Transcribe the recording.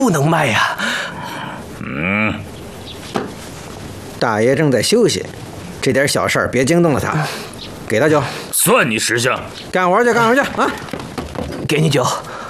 不能卖呀。 大爷正在休息，这点小事儿别惊动了他。给他酒， 算你识相。 干活去，干活去啊！ 给你酒。